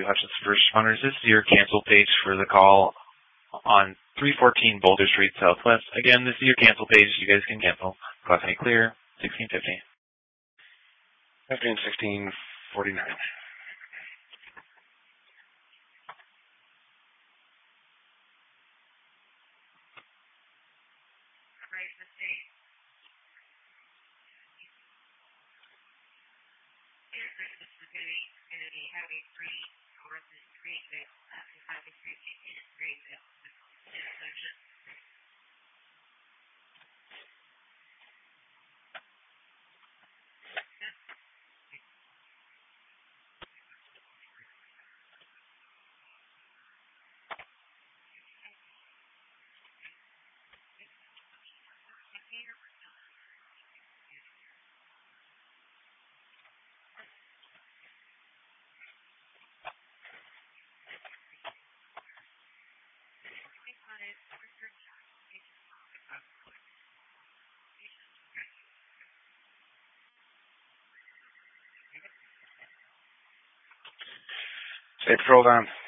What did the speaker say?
Hutchins First Responders. This is your cancel page for the call on 314 Boulder Street Southwest. Again, this is your cancel page. You guys can cancel. Crossing clear, 1650. Afternoon 1649. Say patrol down.